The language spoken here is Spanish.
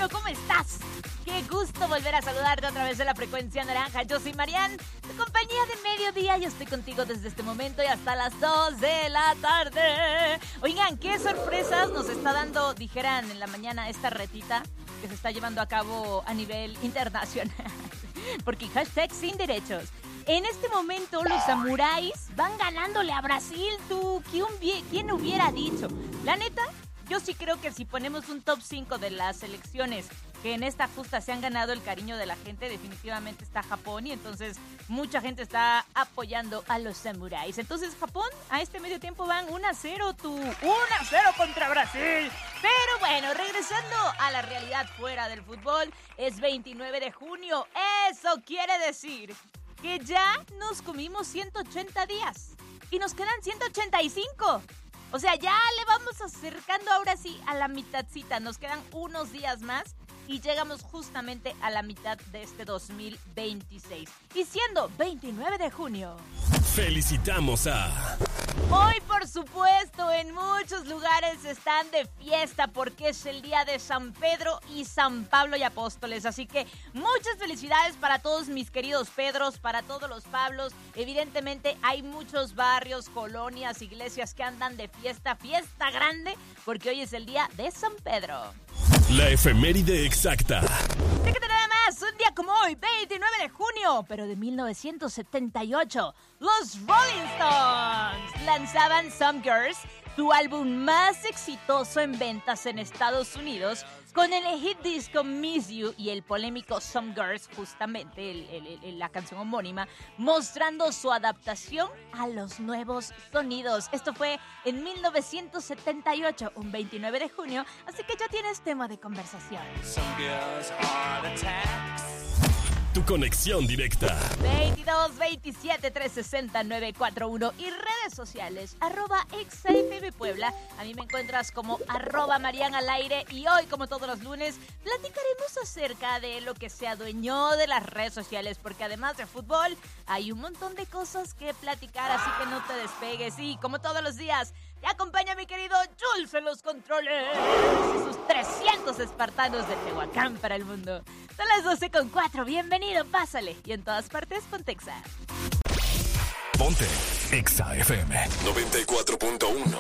Bueno, ¿cómo estás? Qué gusto volver a saludarte otra vez en la frecuencia naranja. Yo soy Marian, tu compañía de mediodía. Yo estoy contigo desde este momento y hasta las 2 de la tarde. Oigan, qué sorpresas nos está dando, dijeran en la mañana, esta retita que se está llevando a cabo a nivel internacional. Porque hashtag sin derechos. En este momento los samuráis van ganándole a Brasil, tú. ¿Quién hubiera dicho? La neta, yo sí creo que si ponemos un top 5 de las selecciones que en esta justa se han ganado el cariño de la gente, definitivamente está Japón, y entonces mucha gente está apoyando a los samuráis. Entonces Japón a este medio tiempo van 1-0, tú. 1-0 contra Brasil. Pero bueno, regresando a la realidad fuera del fútbol, es 29 de junio. Eso quiere decir que ya nos comimos 180 días y nos quedan 185. O sea, ya le vamos acercando ahora sí a la mitadcita. Nos quedan unos días más y llegamos justamente a la mitad de este 2026. Y siendo 29 de junio. Felicitamos a... Hoy, por supuesto, en muchos lugares están de fiesta porque es el día de San Pedro y San Pablo y Apóstoles. Así que muchas felicidades para todos mis queridos Pedros, para todos los Pablos. Evidentemente hay muchos barrios, colonias, iglesias que andan de fiesta grande, porque hoy es el día de San Pedro. La efeméride exacta. Fíjate nada más, un día como hoy, 29 de junio, pero de 1978, los Rolling Stones lanzaban Some Girls, su álbum más exitoso en ventas en Estados Unidos, con el hit disco Miss You y el polémico Some Girls, justamente la canción homónima, mostrando su adaptación a los nuevos sonidos. Esto fue en 1978, un 29 de junio, así que ya tienes tema de conversación. Some girls, heart attacks. Tu conexión directa. 22 27 360 941 y redes sociales @exafm Puebla. A mí me encuentras como @marianalaire, y hoy, como todos los lunes, platicaremos acerca de lo que se adueñó de las redes sociales, porque además de fútbol hay un montón de cosas que platicar, así que no te despegues. Y como todos los días, te acompaña mi querido Jules en los controles y sus 300 espartanos de Tehuacán para el mundo. Son las 12:04, bienvenido, pásale. Y en todas partes, ponte Exa. Ponte Exa FM 94.1.